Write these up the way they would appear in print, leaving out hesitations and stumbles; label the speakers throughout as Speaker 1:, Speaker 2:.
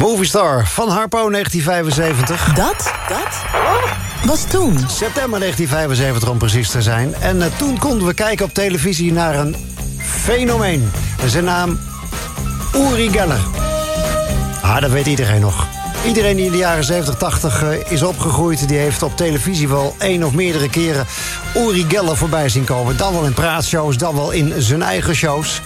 Speaker 1: Movie Star van Harpo 1975.
Speaker 2: Dat was toen.
Speaker 1: September 1975 om precies te zijn. En toen konden we kijken op televisie naar een fenomeen. Zijn naam Uri Geller. Dat weet iedereen nog. Iedereen die in de jaren 70, 80 is opgegroeid... die heeft op televisie wel 1 of meerdere keren Uri Geller voorbij zien komen. Dan wel in praatshows, dan wel in zijn eigen shows.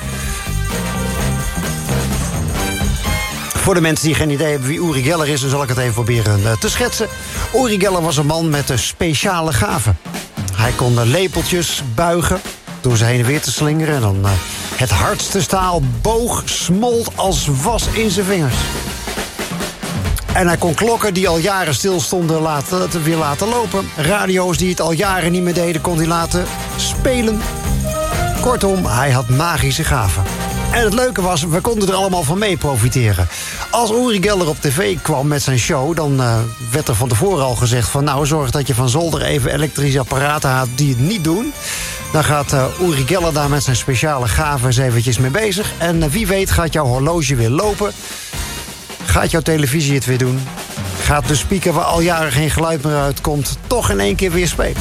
Speaker 1: Voor de mensen die geen idee hebben wie Uri Geller is... dan zal ik het even proberen te schetsen. Uri Geller was een man met speciale gaven. Hij kon lepeltjes buigen door ze heen en weer te slingeren... en dan het hardste staal boog, smolt als was in zijn vingers. En hij kon klokken die al jaren stilstonden weer laten lopen. Radio's die het al jaren niet meer deden, kon hij laten spelen. Kortom, hij had magische gaven. En het leuke was, we konden er allemaal van mee profiteren. Als Uri Geller op tv kwam met zijn show... dan werd er van tevoren al gezegd van... nou, zorg dat je van zolder even elektrische apparaten haalt die het niet doen. Dan gaat Uri Geller daar met zijn speciale gaven eens eventjes mee bezig. En wie weet gaat jouw horloge weer lopen. Gaat jouw televisie het weer doen. Gaat de speaker waar al jaren geen geluid meer uitkomt... toch in één keer weer spelen.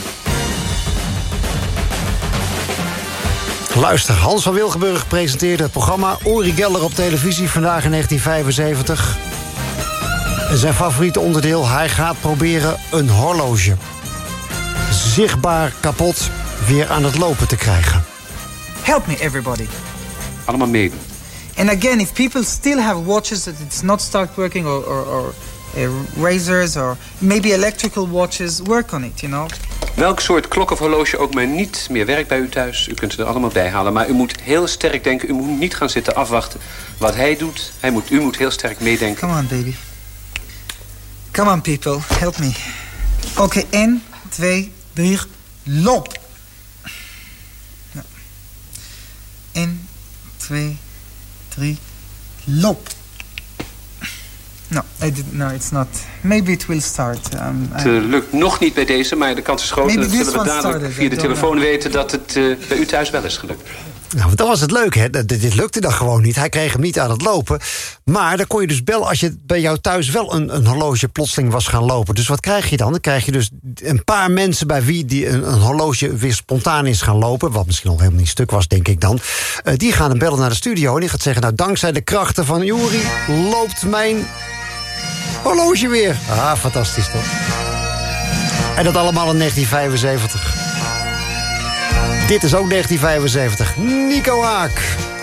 Speaker 1: Luister, Hans van Wilgenburg presenteerde het programma Uri Geller op televisie vandaag in 1975. Zijn favoriete onderdeel, hij gaat proberen een horloge zichtbaar kapot weer aan het lopen te krijgen.
Speaker 3: Help me, everybody.
Speaker 4: Allemaal mee.
Speaker 3: And again, if people still have watches that it's not start working or razors or maybe electrical watches, work on it, you know.
Speaker 4: Welk soort klok of horloge ook maar niet meer werkt bij u thuis... u kunt ze er allemaal bij halen. Maar u moet heel sterk denken. U moet niet gaan zitten afwachten wat hij doet. U moet heel sterk meedenken.
Speaker 3: Come on, baby. Come on, people. Help me. Oké, 1, 2, 3, loop. 1, 2, 3, loop. No, it's not. Maybe it will start.
Speaker 4: Het lukt nog niet bij deze, maar de kans is groot. En dat zullen we dadelijk via de telefoon weten dat het bij u thuis wel is gelukt.
Speaker 1: Nou, dat was het leuke, hè? Dit lukte dan gewoon niet. Hij kreeg hem niet aan het lopen. Maar dan kon je dus bellen als je bij jou thuis wel een horloge plotseling was gaan lopen. Dus wat krijg je dan? Dan krijg je dus een paar mensen bij wie die een horloge weer spontaan is gaan lopen. Wat misschien nog helemaal niet stuk was, denk ik dan. Die gaan hem bellen naar de studio en die gaat zeggen... nou, dankzij de krachten van Uri loopt mijn horloge weer. Fantastisch toch? En dat allemaal in 1975. Dit is ook 1975. Nico Haak.